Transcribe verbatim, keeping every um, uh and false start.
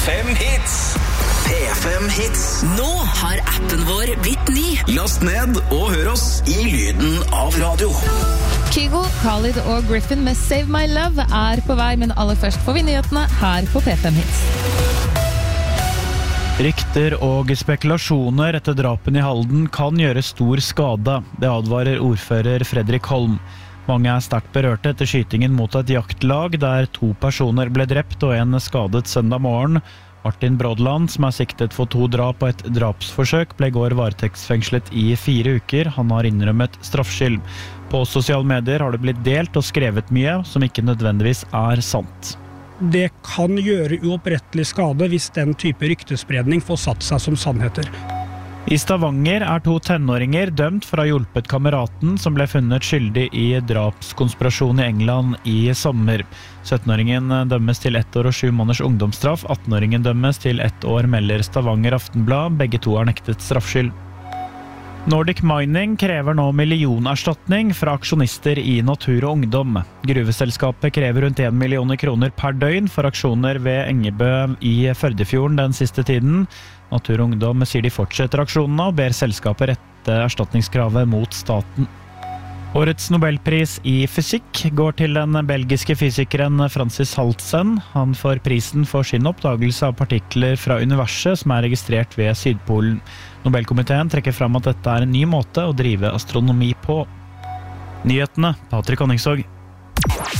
fem hits. P fem hits. Nå har appen vår blitt ny. Last ned og hør oss i lyden av radio. Kygo, Khalid og Griffin med Save My Love er på vei, men aller først får vi nyhetene her på P fem hits. Rykter og spekulasjoner etter drapen i Halden kan gjøre stor skade. Det advarer ordfører Fredrik Holm. Mange er sterkt berørte etter skytingen mot et jaktlag, der to personer ble drept og en skadet søndag morgen. Martin Brodland, som er siktet for to drap og et drapsforsøk, ble i går varetektsfengslet i fire uker. Han har innrømmet straffskyld. På sosiale medier har det blitt delt og skrevet mye som ikke nødvendigvis er sant. Det kan gjøre uopprettelig skade hvis den type ryktespredning får satt seg som sannheter. I Stavanger er to tenåringer dømt for å ha hjulpet kameraten som ble funnet skyldig i drapskonspirasjon i England i sommer. syttenåringen dømmes til ett år og sju måneders ungdomsstraff. attenåringen dømmes til ett år, melder Stavanger Aftenblad. Begge to har nektet straffskyld. Nordic Mining krever nå millionerstatning fra aksjonister i Natur og Ungdom. Gruveselskapet krever rundt en million kroner per døgn for aksjoner ved Engebø i Førdefjorden den siste tiden. Natur og Ungdom sier de fortsetter aksjonene og ber selskapet rette erstatningskravet mot staten. Årets Nobelpris i fysikk går til den belgiske fysikeren Francis Haltsen. Han får prisen for sin oppdagelse av partikler fra universet som er registrert ved Sydpolen. Nobelkomiteen trekker fram at dette er en ny måte å drive astronomi på. Nyhetene, Patrick Honningsvåg.